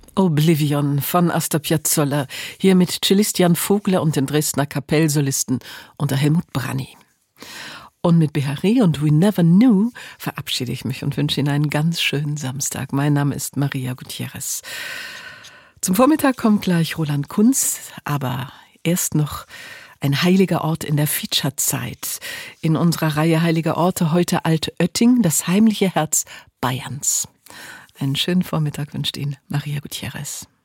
Oblivion von Astor Piazzolla, hier mit Cellist Jan Vogler und den Dresdner Kapellsolisten unter Helmut Branny. Und mit Beharry und We Never Knew verabschiede ich mich und wünsche Ihnen einen ganz schönen Samstag. Mein Name ist Maria Gutierrez. Zum Vormittag kommt gleich Roland Kunz, aber erst noch ein heiliger Ort in der Feature-Zeit. In unserer Reihe Heilige Orte heute Altötting, das heimliche Herz Bayerns. Einen schönen Vormittag wünscht Ihnen Maria Gutierrez.